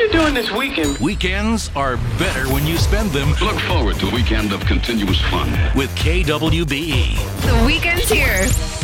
you doing this weekend? Weekends are better when you spend them. Look forward to a weekend of continuous fun. With KWBE. The weekend's here.